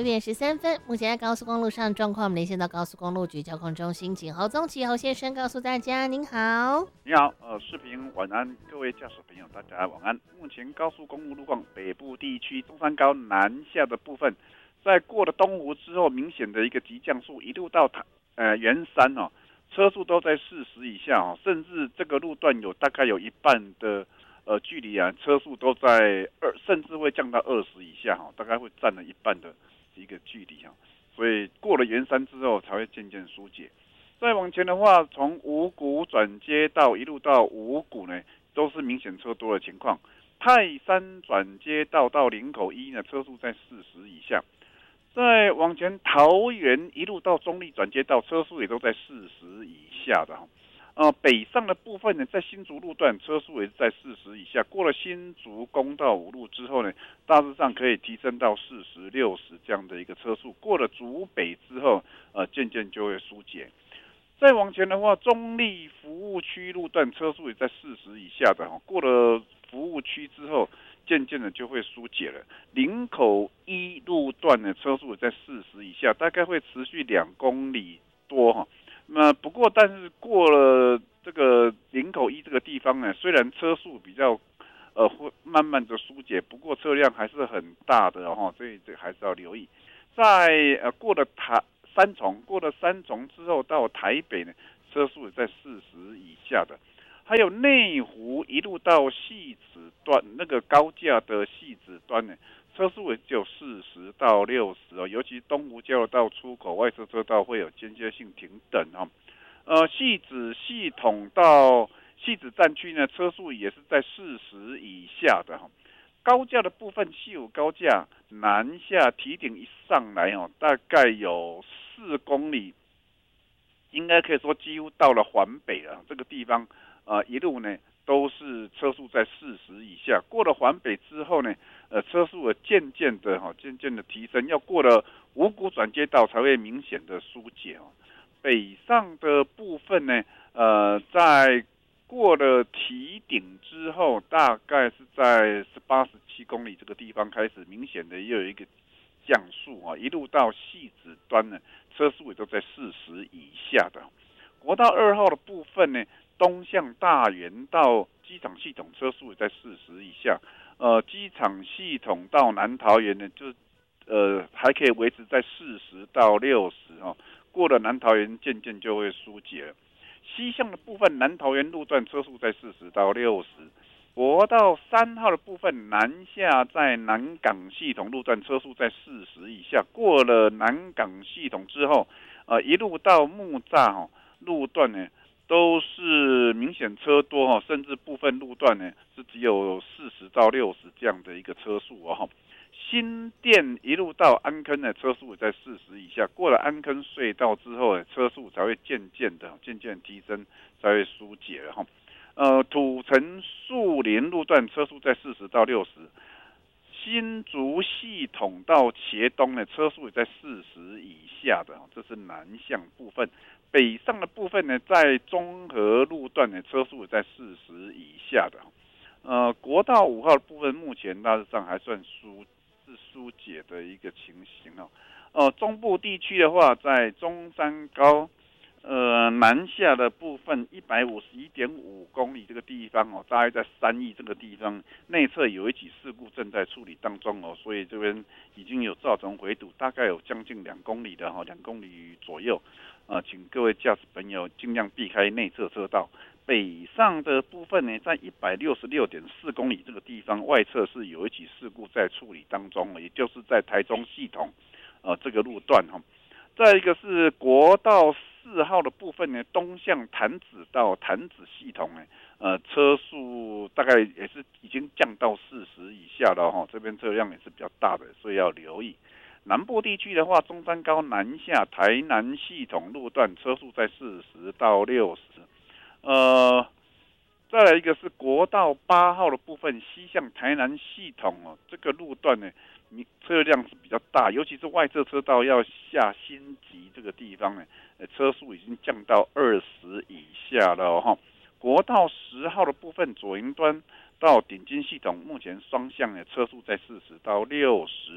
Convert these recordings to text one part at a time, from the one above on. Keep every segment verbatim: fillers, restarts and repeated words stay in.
六点十三分，目前在高速公路上状况，我们连线到高速公路局交通中心警侯宗启侯先生告诉大家，您好。 你好，呃，视频晚安，各位驾驶朋友，大家晚安。目前高速公路路况，北部地区中山高南下的部分，在过了东湖之后，明显的一个急降速，一路到台呃圆山哦，车速都在四十以下哦，甚至这个路段有大概有一半的呃距离啊，车速都在二，甚至会降到二十以下哈，大概会占了一半的一个距离哈，所以过了圆山之后才会渐渐疏解。再往前的话，从五股转接道一路到五股呢，都是明显车多的情况。泰山转接道到林口一呢，车速在四十以下。再往前，桃园一路到中立转接道，车速也都在四十以下的哈。呃，北上的部分呢，在新竹路段车速也是在四十以下。过了新竹公道五路之后呢，大致上可以提升到四十、六十这样的一个车速。过了竹北之后，呃，渐渐就会疏解。再往前的话，中立服务区路段车速也在四十以下的哈，过了服务区之后，渐渐的就会疏解了。林口一路段的车速也在四十以下，大概会持续两公里多哈。那不过，但是过了这个林口一这个地方呢，虽然车速比较呃会慢慢的疏解，不过车辆还是很大的哈，所以这还是要留意。在呃过了台三重，过了三重之后到台北呢，车速也在四十以下的。还有内湖一路到汐止端那个高架的汐止端呢，车速也只有四十到六十哦，尤其东湖交流道出口外侧车道会有间歇性停等哦。呃，汐止系统到汐止站区呢，车速也是在四十以下的哈。高架的部分，西武高架南下提顶一上来哦，大概有四公里，应该可以说几乎到了环北了。这个地方，呃，一路呢都是车速在四十以下。过了环北之后呢，呃，车速也渐渐的哈，渐渐的提升，要过了五股转接道才会明显的疏解哦。北上的部分呢，呃，在过了提顶之后，大概是在十八、十七公里这个地方开始明显的又有一个降速啊，一路到汐止端呢，车速也都在四十以下的。国道二号的部分呢，东向大园到机场系统车速也在四十以下，呃，机场系统到南桃园呢，就呃还可以维持在四十到六十哦。过了南桃园，渐渐就会疏解了。西向的部分，南桃园路段车速在四十到六十。国道三号的部分，南下在南港系统路段车速在四十以下。过了南港系统之后，呃，一路到木栅哈路段呢，都是明显车多哈，甚至部分路段呢是只有四十到六十这样的一个车速哦。新店一路到安坑的车速也在四十以下，过了安坑隧道之后，车速才会渐渐的、渐渐提升，才会疏解了哈。呃，土城树林路段车速在四十到六十，新竹系统到茄东的车速也在四十以下的，这是南向部分。北上的部分呢，在中和路段的车速也在四十以下的。呃，国道五号的部分目前大致上还算疏。是疏解的一个情形哦。呃，中部地区的话，在中山高呃南下的部分一百五十一点五公里这个地方哦，大概在三义这个地方内侧有一起事故正在处理当中哦，所以这边已经有造成回堵，大概有将近两公里的哈，两公里左右。呃，请各位驾驶朋友尽量避开内侧车道。北上的部分呢，在一百六十六点四公里这个地方，外侧是有一起事故在处理当中，也就是在台中系统，呃，这个路段哈。再一个是国道四号的部分呢，东向潭子到潭子系统呢，呃，车速大概也是已经降到四十以下了哈，这边车辆也是比较大的，所以要留意。南部地区的话，中山高南下台南系统路段车速在四十到六十。呃，再来一个是国道八号的部分，西向台南系统哦，这个路段呢，你车辆是比较大，尤其是外侧车道要下新集这个地方呢，车速已经降到二十以下了哈、哦。国道十号的部分，左营端到顶金系统，目前双向的车速在四十到六十，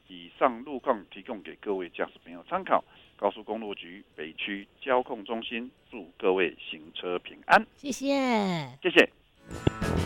以上路况提供给各位驾驶朋友参考。高速公路局北区交控中心祝各位行车平安， 谢谢。 谢谢。